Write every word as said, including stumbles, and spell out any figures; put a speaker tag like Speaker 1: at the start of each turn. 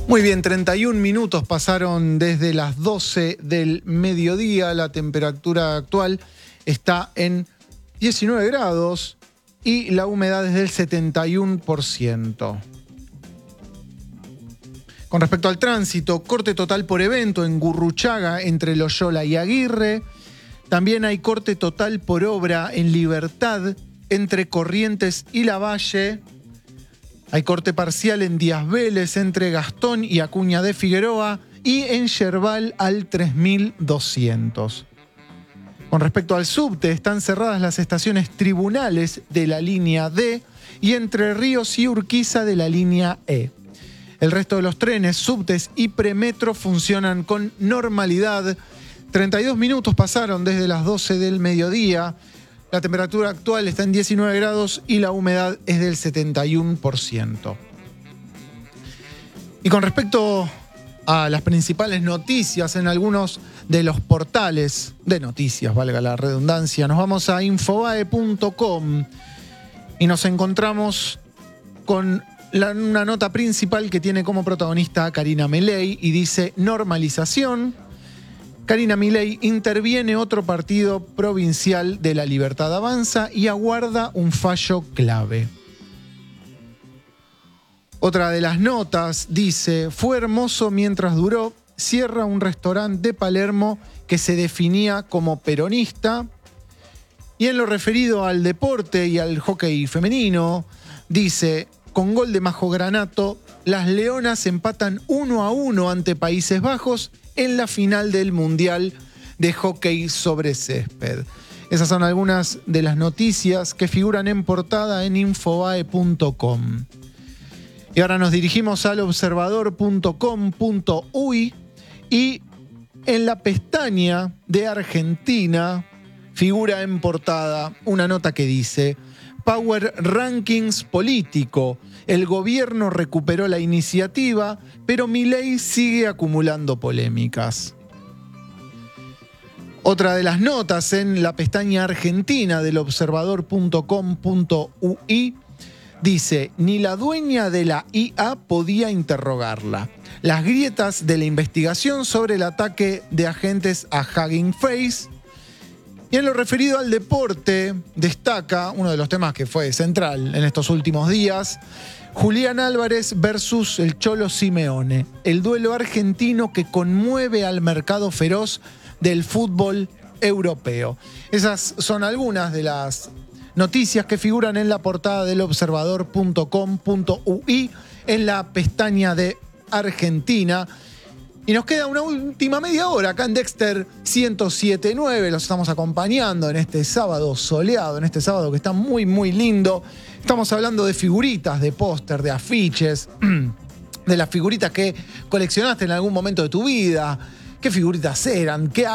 Speaker 1: Muy bien, treinta y un minutos pasaron desde las doce del mediodía. La temperatura actual está en diecinueve grados y la humedad es del setenta y uno por ciento. Con respecto al tránsito, corte total por evento en Gurruchaga entre Loyola y Aguirre. También hay corte total por obra en Libertad entre Corrientes y Lavalle. Hay corte parcial en Díaz Vélez entre Gastón y Acuña de Figueroa y en Yerbal al tres mil doscientos. Con respecto al subte, están cerradas las estaciones Tribunales de la línea D y Entre Ríos y Urquiza de la línea E. El resto de los trenes, subtes y premetro funcionan con normalidad. treinta y dos minutos pasaron desde las doce del mediodía. La temperatura actual está en diecinueve grados y la humedad es del setenta y uno por ciento. Y con respecto a las principales noticias en algunos de los portales de noticias, valga la redundancia, nos vamos a infobae punto com y nos encontramos con la, una nota principal que tiene como protagonista a Karina Milei y dice normalización. Karina Milei interviene otro partido provincial de La Libertad Avanza y aguarda un fallo clave. Otra de las notas dice, fue hermoso mientras duró, cierra un restaurante de Palermo que se definía como peronista. Y en lo referido al deporte y al hockey femenino, dice, con gol de Majo Granato, las Leonas empatan uno a uno ante Países Bajos en la final del Mundial de Hockey sobre Césped. Esas son algunas de las noticias que figuran en portada en infobae punto com. Y ahora nos dirigimos al observador punto com punto uy y en la pestaña de Argentina figura en portada una nota que dice Power Rankings político. El gobierno recuperó la iniciativa, pero Milei sigue acumulando polémicas. Otra de las notas en la pestaña Argentina del observador punto com punto uy dice, ni la dueña de la I A podía interrogarla. Las grietas de la investigación sobre el ataque de agentes a Hugging Face. Y en lo referido al deporte, destaca uno de los temas que fue central en estos últimos días, Julián Álvarez versus el Cholo Simeone, el duelo argentino que conmueve al mercado feroz del fútbol europeo. Esas son algunas de las noticias que figuran en la portada del observador punto com punto uy en la pestaña de Argentina. Y nos queda una última media hora acá en Dexter ciento siete punto nueve. Los estamos acompañando en este sábado soleado, en este sábado que está muy, muy lindo. Estamos hablando de figuritas, de póster, de afiches, de las figuritas que coleccionaste en algún momento de tu vida. ¿Qué figuritas eran? ¿Qué